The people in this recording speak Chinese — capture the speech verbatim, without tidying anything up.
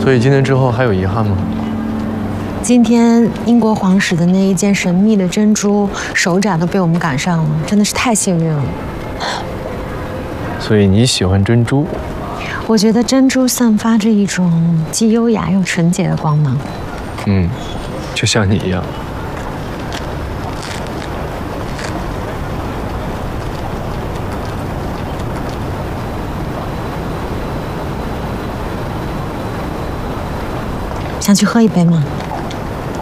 所以今天之后还有遗憾吗？ 今天英国皇室的那一件神秘的珍珠手展都被我们赶上了，真的是太幸运了。 所以你喜欢珍珠？ 我觉得珍珠散发着一种既优雅又纯洁的光芒。 嗯，就像你一样。 想去喝一杯吗？